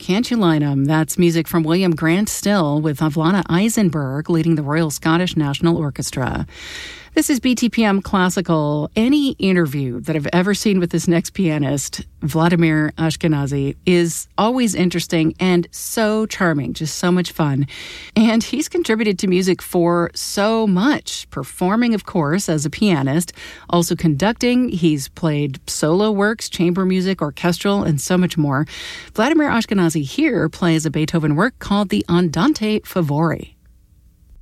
Can't You Line 'Em? That's music from William Grant Still with Avlana Eisenberg leading the Royal Scottish National Orchestra. This is BTPM Classical. Any interview that I've ever seen with this next pianist, Vladimir Ashkenazy, is always interesting and so charming, just so much fun. And he's contributed to music for so much, performing, of course, as a pianist, also conducting. He's played solo works, chamber music, orchestral, and so much more. Vladimir Ashkenazy here plays a Beethoven work called the Andante Favori.